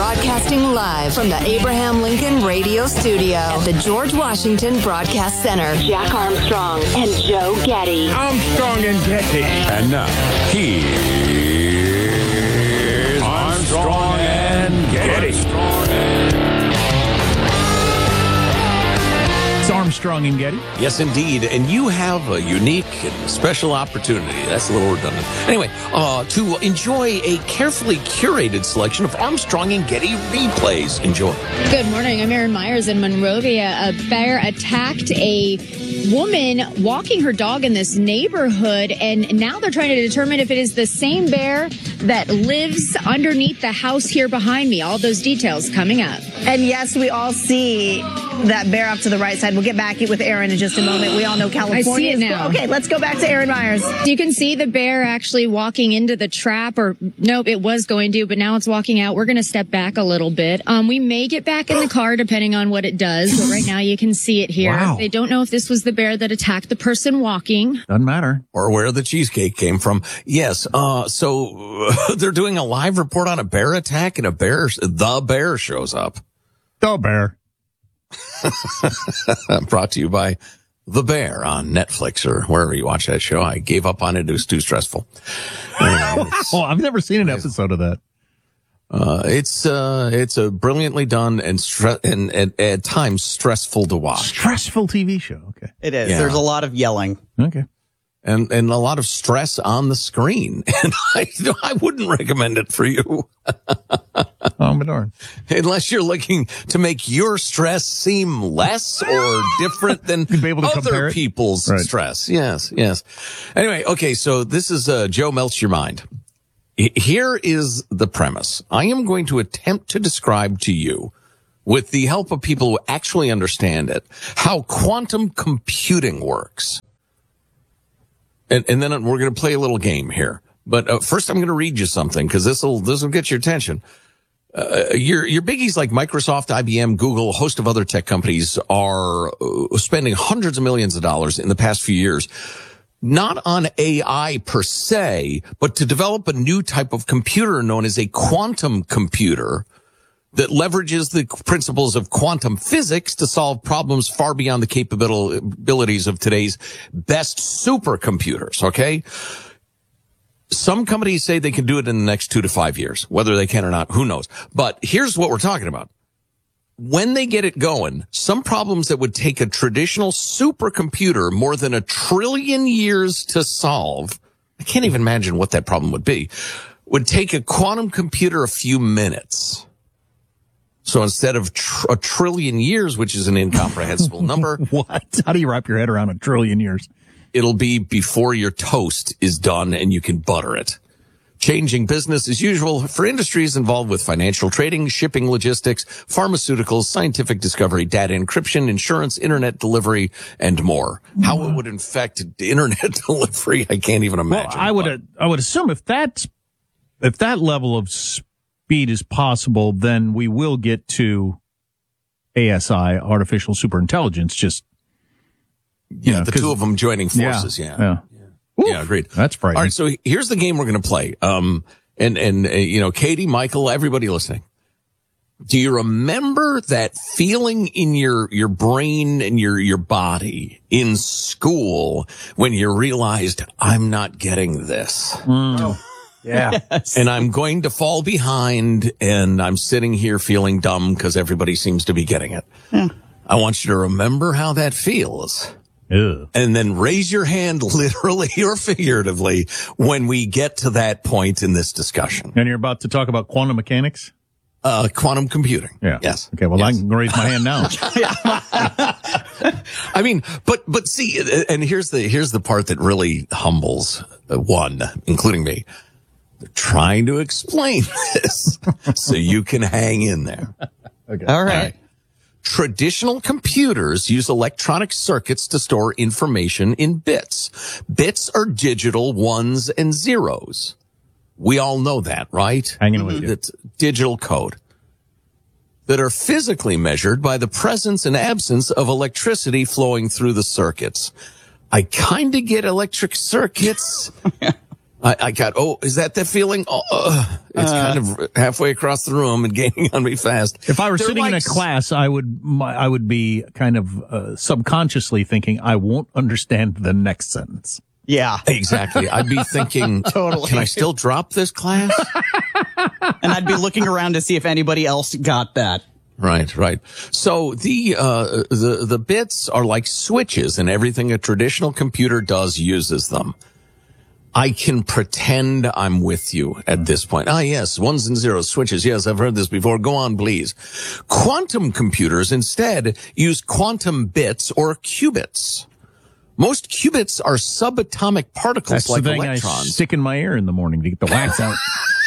Broadcasting live from the Abraham Lincoln Radio Studio at the George Washington Broadcast Center. Jack Armstrong and Joe Getty. Armstrong and Getty. And now, here's Armstrong and Getty. It's Armstrong and Getty. Yes, indeed. And you have a unique and special opportunity. That's a little redundant. Anyway, to enjoy a carefully curated selection of Armstrong and Getty replays. Enjoy. Good morning. I'm Erin Myers in Monrovia. A bear attacked a woman walking her dog in this neighborhood, and now they're trying to determine if it is the same bear that lives underneath the house here behind me. All those details coming up. And yes, we all see that bear up to the right side. We'll get back with Erin in just a moment. We all know California. I see it now. Okay, let's go back to Erin Myers. You can see the bear actually walking into the trap, or nope, it was going to, but now it's walking out. We're going to step back a little bit. We may get back in the car depending on what it does, but right now you can see it here. Wow. They don't know if this was the bear that attacked the person walking. Doesn't matter. Or where the cheesecake came from. Yes, so they're doing a live report on a bear attack, and the bear shows up. The bear. Brought to you by The Bear on Netflix or wherever you watch that show. I gave up on it. It was too stressful. Anyway, Oh, I've never seen an episode of that. it's a brilliantly done and at times stressful to watch. Stressful TV show. Okay. It is. Yeah. There's a lot of yelling. Okay. And a lot of stress on the screen. And I wouldn't recommend it for you. Oh, my darn. Unless you're looking to make your stress seem less or different than You'd be able to compare other it. people's Right. stress. Yes. Anyway, okay, so this is Joe Melts Your Mind. Here is the premise. I am going to attempt to describe to you, with the help of people who actually understand it, how quantum computing works. And then we're going to play a little game here. But first I'm going to read you something because this will get your attention. Your biggies like Microsoft, IBM, Google, a host of other tech companies are spending hundreds of millions of dollars in the past few years, not on AI per se, but to develop a new type of computer known as a quantum computer that leverages the principles of quantum physics to solve problems far beyond the capabilities of today's best supercomputers, okay? Some companies say they can do it in the next 2 to 5 years. Whether they can or not, who knows? But here's what we're talking about. When they get it going, some problems that would take a traditional supercomputer more than 1 trillion years to solve, I can't even imagine what that problem would be, would take a quantum computer a few minutes. So instead of 1 trillion years, which is an incomprehensible number. What? How do you wrap your head around 1 trillion years? It'll be before your toast is done and you can butter it. Changing business as usual for industries involved with financial trading, shipping, logistics, pharmaceuticals, scientific discovery, data encryption, insurance, internet delivery, and more. How it would infect internet delivery, I can't even imagine. Well, I would assume if that level of speed is possible, then we will get to ASI, artificial superintelligence, just the two of them joining forces. Yeah, agreed. That's frightening. All right, so here's the game we're going to play. Katie, Michael, everybody listening. Do you remember that feeling in your brain and your body in school when you realized I'm not getting this? Yeah. And I'm going to fall behind, and I'm sitting here feeling dumb because everybody seems to be getting it. I want you to remember how that feels. Ew. And then raise your hand literally or figuratively when we get to that point in this discussion. And you're about to talk about quantum mechanics? Quantum computing. Yeah. Yes. Okay, well, yes. I can raise my hand now. I mean, but see, and here's the part that really humbles one, including me. They're trying to explain this so you can hang in there. Okay. All right. Traditional computers use electronic circuits to store information in bits. Bits are digital ones and zeros. We all know that, right? Hanging with you. It's digital code that are physically measured by the presence and absence of electricity flowing through the circuits. I kind of get electric circuits. I got, is that the feeling? It's kind of halfway across the room and gaining on me fast. If I were sitting in a class, I would be kind of subconsciously thinking, I won't understand the next sentence. Yeah. Exactly. I'd be thinking, Totally. Can I still drop this class? And I'd be looking around to see if anybody else got that. Right. So the bits are like switches, and everything a traditional computer does uses them. I can pretend I'm with you at this point. Yes, ones and zeros, switches. Yes, I've heard this before. Go on, please. Quantum computers instead use quantum bits or qubits. Most qubits are subatomic particles That's like the thing electrons. I stick in my ear in the morning to get the wax out.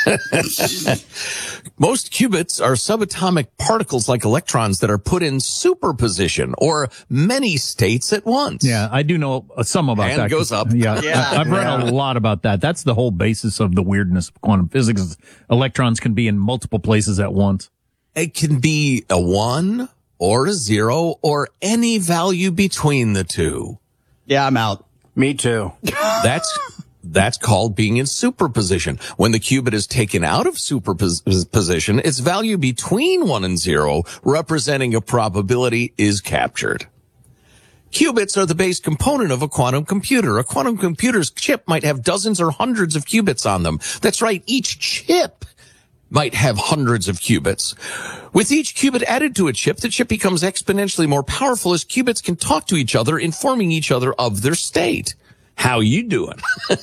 Most qubits are subatomic particles like electrons that are put in superposition or many states at once. Yeah, I do know some about Hand that. goes up. Yeah, Yeah. I've read a lot about that. That's the whole basis of the weirdness of quantum physics. Electrons can be in multiple places at once. It can be a 1 or a 0 or any value between the two. Yeah, I'm out. Me too. That's called being in superposition. When the qubit is taken out of superposition, its value between 1 and 0, representing a probability, is captured. Qubits are the base component of a quantum computer. A quantum computer's chip might have dozens or hundreds of qubits on them. That's right, each chip might have hundreds of qubits. With each qubit added to a chip, the chip becomes exponentially more powerful as qubits can talk to each other, informing each other of their state. How you doing?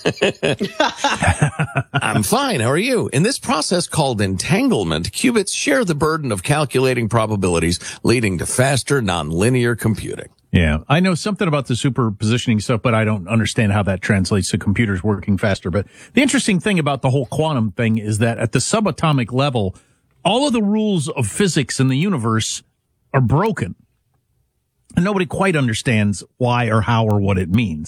I'm fine. How are you? In this process called entanglement, qubits share the burden of calculating probabilities, leading to faster nonlinear computing. Yeah, I know something about the superpositioning stuff, but I don't understand how that translates to computers working faster. But the interesting thing about the whole quantum thing is that at the subatomic level, all of the rules of physics in the universe are broken. And nobody quite understands why or how or what it means.